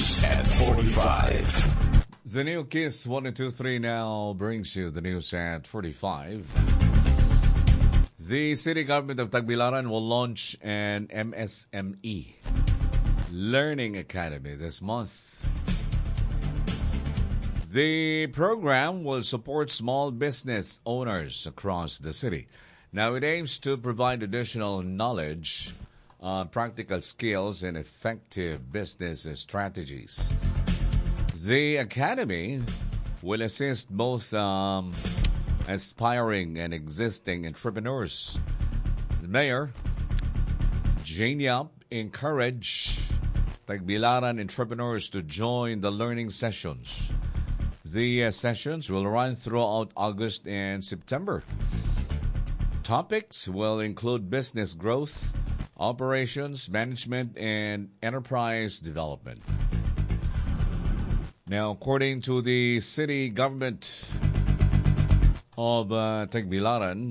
News at 45. The new Kiss 123 now brings you the news at 45. The city government of Tagbilaran will launch an MSME Learning Academy this month. The program will support small business owners across the city. Now, it aims to provide additional knowledge, practical skills, and effective business strategies. The academy will assist both aspiring and existing entrepreneurs. The mayor, Jane Yap, encouraged Tagbilaran entrepreneurs to join the learning sessions. The sessions will run throughout August and September. Topics will include business growth, operations, management, and enterprise development. Now, according to the city government of Tagbilaran,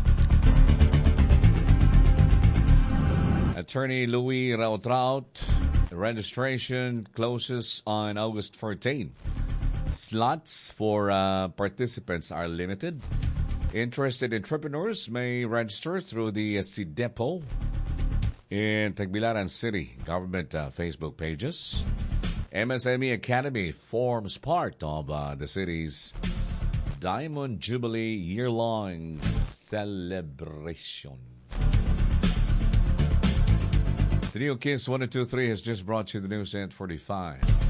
Attorney Louis Rautraut, registration closes on August 14. Slots for participants are limited. Interested entrepreneurs may register through the CDEPO in Tagbilaran City government Facebook pages. MSME Academy forms part of the city's Diamond Jubilee year-long celebration. The new Kiss 123 has just brought you the news at 45.